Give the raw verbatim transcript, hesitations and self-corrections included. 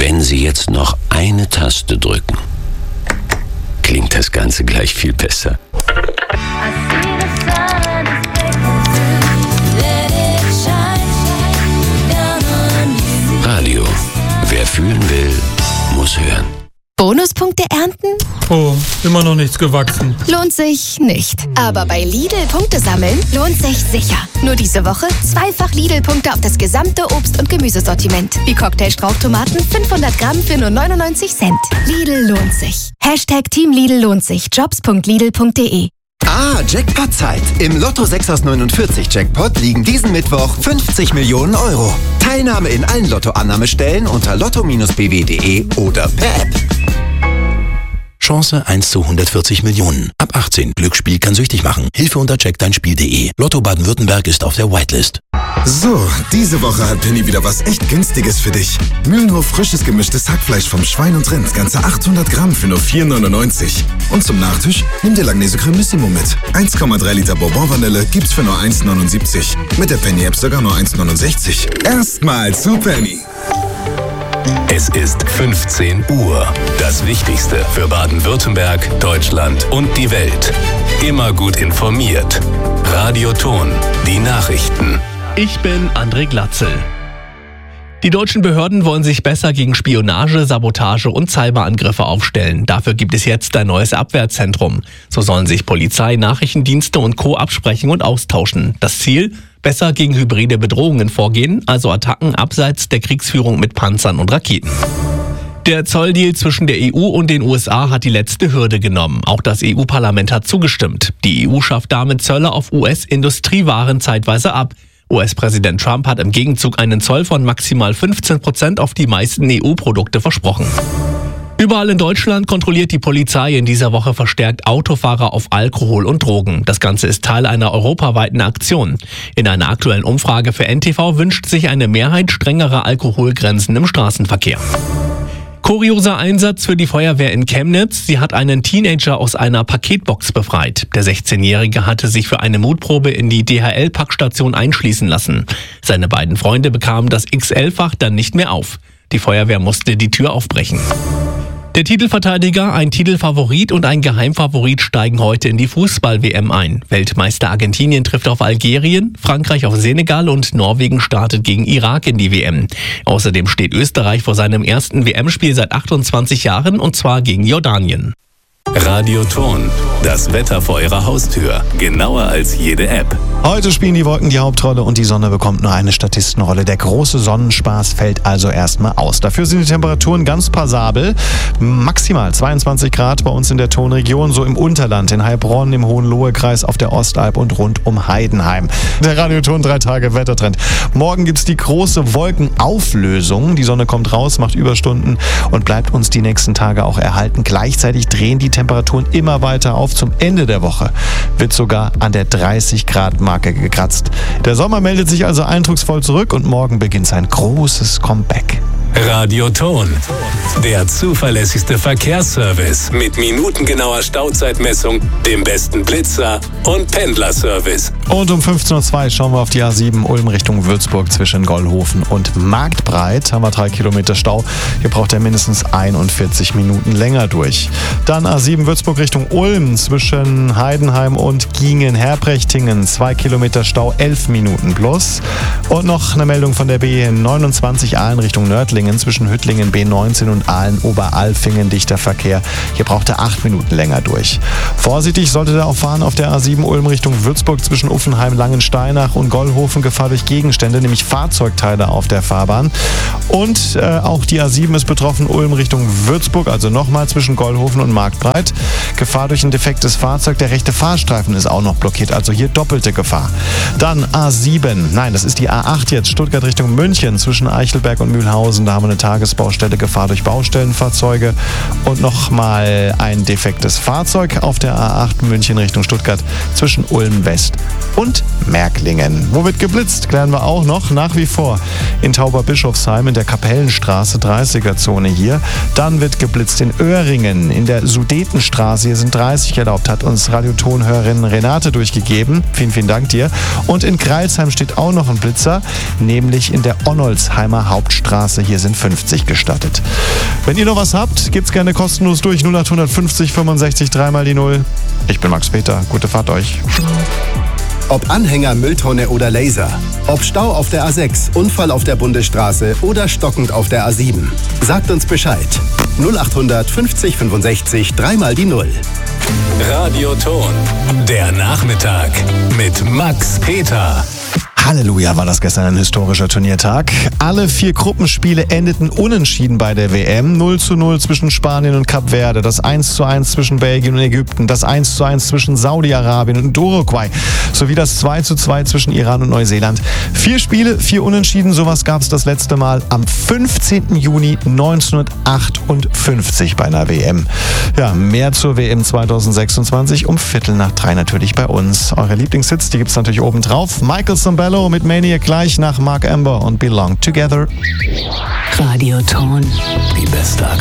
Wenn Sie jetzt noch eine Taste drücken, klingt das Ganze gleich viel besser. Radio. Wer fühlen will, muss hören. Bonuspunkte ernten? Oh, immer noch nichts gewachsen. Lohnt sich nicht. Aber bei Lidl Punkte sammeln lohnt sich sicher. Nur diese Woche zweifach Lidl-Punkte auf das gesamte Obst- und Gemüsesortiment. Wie Cocktail-Strauchtomaten fünfhundert Gramm für nur neunundneunzig Cent. Lidl lohnt sich. Hashtag Team Lidl lohnt sich. jobs punkt lidl punkt de. Ah, Jackpot-Zeit. Im Lotto sechs aus neunundvierzig Jackpot liegen diesen Mittwoch fünfzig Millionen Euro. Teilnahme in allen Lotto-Annahmestellen unter lotto Bindestrich b w punkt de oder per App. Chance eins zu hundertvierzig Millionen. Ab achtzehn. Glücksspiel kann süchtig machen. Hilfe unter check dein spiel punkt de. Lotto Baden-Württemberg ist auf der Whitelist. So, diese Woche hat Penny wieder was echt Günstiges für dich. Mühlenhof frisches gemischtes Hackfleisch vom Schwein und Rind. Ganze achthundert Gramm für nur vier neunundneunzig. Und zum Nachtisch nimm dir Langnese Cremissimo mit. eins Komma drei Liter Bourbon-Vanille gibt's für nur eins neunundsiebzig. Mit der Penny-App sogar nur eins neunundsechzig. Erstmal zu Penny. Es ist fünfzehn Uhr. Das Wichtigste für Baden-Württemberg, Deutschland und die Welt. Immer gut informiert. Radio Ton, die Nachrichten. Ich bin André Glatzel. Die deutschen Behörden wollen sich besser gegen Spionage, Sabotage und Cyberangriffe aufstellen. Dafür gibt es jetzt ein neues Abwehrzentrum. So sollen sich Polizei, Nachrichtendienste und Co. absprechen und austauschen. Das Ziel? Besser gegen hybride Bedrohungen vorgehen, also Attacken abseits der Kriegsführung mit Panzern und Raketen. Der Zolldeal zwischen der E U und den U S A hat die letzte Hürde genommen. Auch das E U-Parlament hat zugestimmt. Die E U schafft damit Zölle auf U S-Industriewaren zeitweise ab. U S-Präsident Trump hat im Gegenzug einen Zoll von maximal fünfzehn Prozent auf die meisten E U-Produkte versprochen. Überall in Deutschland kontrolliert die Polizei in dieser Woche verstärkt Autofahrer auf Alkohol und Drogen. Das Ganze ist Teil einer europaweiten Aktion. In einer aktuellen Umfrage für N T V wünscht sich eine Mehrheit strengerer Alkoholgrenzen im Straßenverkehr. Kurioser Einsatz für die Feuerwehr in Chemnitz. Sie hat einen Teenager aus einer Paketbox befreit. Der sechzehnjährige hatte sich für eine Mutprobe in die D H L-Packstation einschließen lassen. Seine beiden Freunde bekamen das X L-Fach dann nicht mehr auf. Die Feuerwehr musste die Tür aufbrechen. Der Titelverteidiger, ein Titelfavorit und ein Geheimfavorit steigen heute in die Fußball-W M ein. Weltmeister Argentinien trifft auf Algerien, Frankreich auf Senegal und Norwegen startet gegen Irak in die W M. Außerdem steht Österreich vor seinem ersten W M-Spiel seit achtundzwanzig Jahren und zwar gegen Jordanien. Radio Ton, das Wetter vor Ihrer Haustür. Genauer als jede App. Heute spielen die Wolken die Hauptrolle und die Sonne bekommt nur eine Statistenrolle. Der große Sonnenspaß fällt also erstmal aus. Dafür sind die Temperaturen ganz passabel. Maximal zweiundzwanzig Grad bei uns in der Tonregion, so im Unterland, in Heilbronn, im Hohenlohe-Kreis, auf der Ostalb und rund um Heidenheim. Der Radio Ton drei Tage Wettertrend. Morgen gibt's die große Wolkenauflösung. Die Sonne kommt raus, macht Überstunden und bleibt uns die nächsten Tage auch erhalten. Gleichzeitig drehen die Temperaturen immer weiter auf. Zum Ende der Woche wird sogar an der dreißig Grad Marke gekratzt. Der Sommer meldet sich also eindrucksvoll zurück und morgen beginnt sein großes Comeback. Radio Ton, der zuverlässigste Verkehrsservice mit minutengenauer Stauzeitmessung, dem besten Blitzer und Pendlerservice. Und um fünfzehn Uhr zwei schauen wir auf die A sieben Ulm Richtung Würzburg zwischen Gollhofen und Marktbreit. Haben wir drei Kilometer Stau. Hier braucht er mindestens einundvierzig Minuten länger durch. Dann A sieben Würzburg Richtung Ulm zwischen Heidenheim und Giengen-Herprechtingen. Zwei Kilometer Stau, elf Minuten plus. Und noch eine Meldung von der B neunundzwanzig Aalen Richtung Nördlingen. Zwischen Hüttlingen B neunzehn und Aalen-Oberalfingen dichter Verkehr. Hier braucht er acht Minuten länger durch. Vorsichtig solltet ihr auch fahren auf der A sieben Ulm Richtung Würzburg zwischen Uffenheim, Langensteinach und Gollhofen. Gefahr durch Gegenstände, nämlich Fahrzeugteile auf der Fahrbahn. Und äh, auch die A sieben ist betroffen, Ulm Richtung Würzburg, also nochmal zwischen Gollhofen und Marktbreit. Gefahr durch ein defektes Fahrzeug. Der rechte Fahrstreifen ist auch noch blockiert, also hier doppelte Gefahr. Dann A sieben, nein, das ist die A acht jetzt, Stuttgart Richtung München zwischen Eichelberg und Mühlhausen. Da haben wir eine Tagesbaustelle, Gefahr durch Baustellenfahrzeuge und nochmal ein defektes Fahrzeug auf der A acht München Richtung Stuttgart zwischen Ulm West und Märklingen. Wo wird geblitzt? Klären wir auch noch nach wie vor in Tauberbischofsheim in der Kapellenstraße, dreißiger-Zone hier. Dann wird geblitzt in Öhringen in der Sudetenstraße. Hier sind dreißig erlaubt, hat uns Radiotonhörerin Renate durchgegeben. Vielen, vielen Dank dir. Und in Greilsheim steht auch noch ein Blitzer, nämlich in der Onnolsheimer Hauptstraße. Hier sind sind fünfzig gestattet. Wenn ihr noch was habt, gebt's gerne kostenlos durch null acht fünfzig fünfundsechzig dreimal die Null. Ich bin Max Peter, gute Fahrt euch. Ob Anhänger, Mülltonne oder Laser. Ob Stau auf der A sechs, Unfall auf der Bundesstraße oder stockend auf der A sieben. Sagt uns Bescheid. null acht fünfzig fünfundsechzig dreimal die Null. Radioton. Der Nachmittag mit Max Peter. Halleluja, war das gestern ein historischer Turniertag. Alle vier Gruppenspiele endeten unentschieden bei der W M. null zu null zwischen Spanien und Kap Verde, das eins zu eins zwischen Belgien und Ägypten, das eins zu eins zwischen Saudi-Arabien und Uruguay, sowie das zwei zu zwei zwischen Iran und Neuseeland. Vier Spiele, vier Unentschieden, sowas gab es das letzte Mal am fünfzehnten Juni neunzehnhundertachtundfünfzig bei einer W M. Ja, mehr zur W M zweitausendsechsundzwanzig um Viertel nach drei natürlich bei uns. Eure Lieblingshits, die gibt's natürlich oben drauf. Michael Sambello mit Maniac gleich nach Mark Amber und Belong Together. Radioton. Die beste